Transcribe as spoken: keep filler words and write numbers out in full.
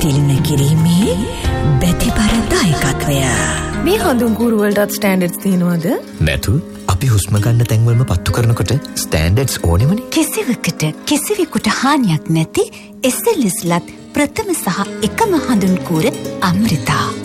තිළින කිරීමේ බැතිබර දායකත්වය. මේ හඳුන් කූරු වලටත් ස්ටෑන්ඩඩ්ස් තියෙනවද? නැතු. අපි හුස්ම ගන්න තැන්වලම පත්තු කරනකොට ස්ටෑන්ඩඩ්ස් ඕනෙමනේ. කිසිවකට කිසිවෙකුට හානියක් නැති එස් එල් එස් ලත් ප්‍රථම සහ එකම හඳුන් කූර අමෘතා.